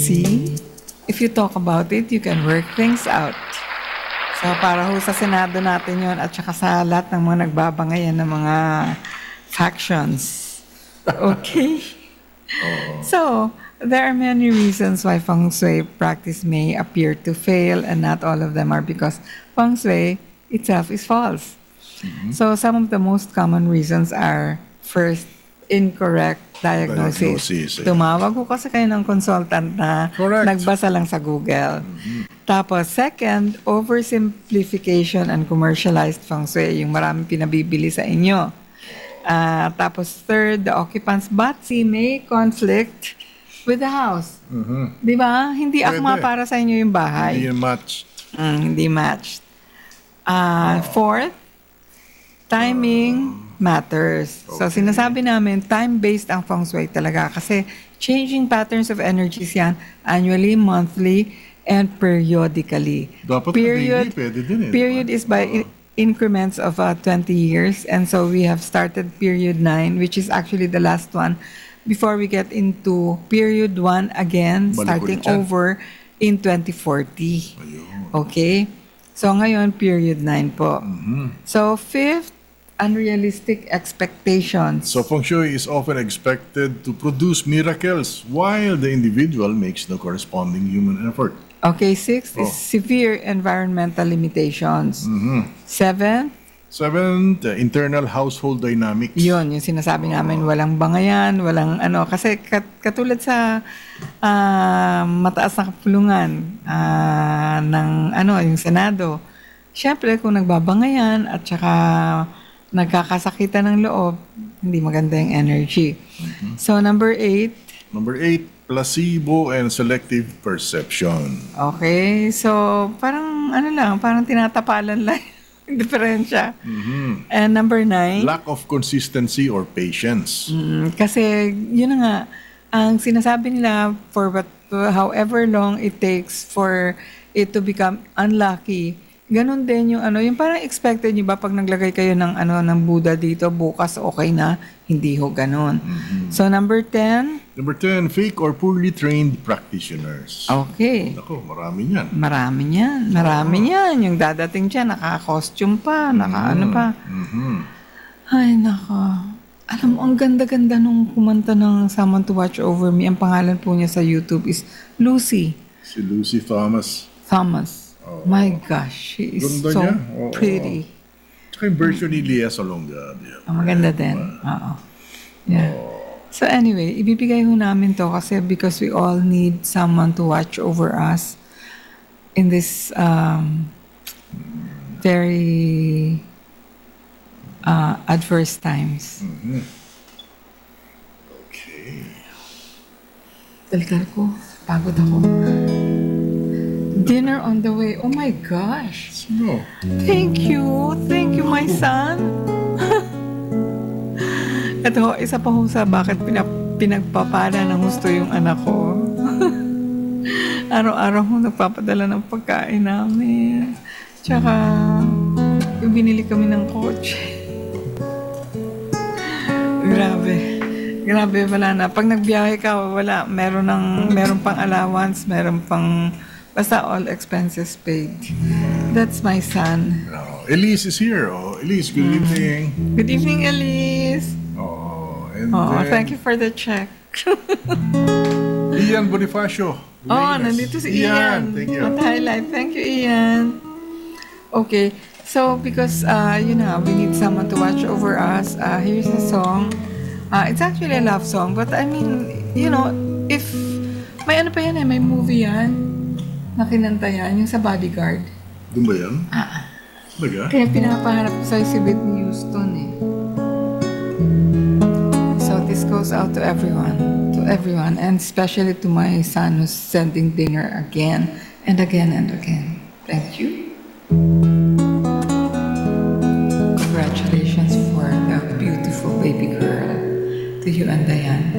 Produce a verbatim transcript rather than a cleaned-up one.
see, if you talk about it, you can work things out. So para ho sa Senado natin yon at saka sa lahat ng mga nagbabangayan ng mga factions. Okay? So, there are many reasons why feng shui practice may appear to fail, and not all of them are because feng shui itself is false. Mm-hmm. So, some of the most common reasons are, first, incorrect diagnosis. Diagnosis, eh. Tumawag ko kasi kayo ng consultant na Correct. nagbasa lang sa Google. Tapos, second, oversimplification and commercialized feng shui, yung maraming pinabibili sa inyo. Ah, tapos, third, the occupant's batsi may conflict with the house. Di ba? Hindi akma Pwede. para sa inyo yung bahay. Hindi yun match. Mm, hindi matched. Ah, fourth, timing matters. So, sinasabi namin, time-based ang feng shui talaga kasi changing patterns of energies yan annually, monthly, and periodically. Dapat period, na daily, pwede din eh. period is by in- increments of uh, twenty years, and so we have started period nine, which is actually the last one, before we get into period one again, Balik starting ulit yan. over in twenty forty. Okay? So ngayon, period nine po. So fifth, unrealistic expectations. So feng shui is often expected to produce miracles while the individual makes no corresponding human effort. Okay, sixth Oh. is severe environmental limitations. Seventh, Seventh, uh, internal household dynamics. yun, yung sinasabi namin, walang bangayan, walang ano, kasi kat, katulad sa ah, mataas na kapulungan ah, ng ano, yung Senado, syempre kung nagbabangayan at saka nagkakasakitan ng loob, hindi maganda yung energy. So number eight, Number eight, placebo and selective perception. okay, so parang ano lang, parang tinatapalan lang yung diferensya. And number nine, Lack of consistency or patience. Mm, kasi yun na nga, ang sinasabi nila for what, however long it takes for it to become unlucky, ganun din yung ano, yung parang expected nyo ba pag naglagay kayo ng ano ng Buddha dito, bukas okay na, hindi ho ganun. So number ten, Number ten, fake or poorly trained practitioners. okay. Nako, marami niyan. Marami niyan, marami niyan. Yung dadating dyan, naka-costume pa, naka-ano pa. Ay, nako. Alam mo, ang ganda-ganda nung kumanta ng Someone to Watch Over Me. Ang pangalan po niya sa YouTube is Lucy Si Lucy Thomas. Thomas. My gosh, she is Ganda so niya. Oo. pretty. Tsaka yung version ni Lea Salonga. Ang maganda din. Oo. Yeah. So anyway, ibibigay ho namin to kasi because we all need someone to watch over us in this um, very uh, adverse times. Okay. Daligal ko. Pagod ako. Dinner on the way. Oh my gosh. Sino? Thank you. Thank you, my son. Ito, isa pa ho sa bakit pinap pinagpapala ng gusto yung anak ko. Araw-araw ho nagpapadala ng pagkain namin. Tsaka, yung binili kami ng kotse. Grabe. Grabe, wala na. Pag nagbiyahe ka, wala. Meron, ng, meron pang allowance, meron pang, basta all expenses paid. That's my son. Oh, Elise is here. Oh, Elise, good evening. Good evening, Elise. Oh, and Oh, then thank you for the check. Ian Bonifacio. Oh, Reyes. nandito si Ian. Thank you. At highlight. Thank you, Ian. Okay. So, because, uh, you know, we need someone to watch over us, uh, here's a song. Uh, it's actually a love song, but I mean, you know, if, may ano pa yan eh, may movie yan, na kinanta yan, yung sa Bodyguard. Doon ba yan? Ah. Talaga? Kaya pinapahanap ko sa'yo si Whitney Houston eh. So, this goes out to everyone. To everyone. And especially to my son who's sending dinner again and again and again. Thank you. Congratulations for the beautiful baby girl. To you and Diane.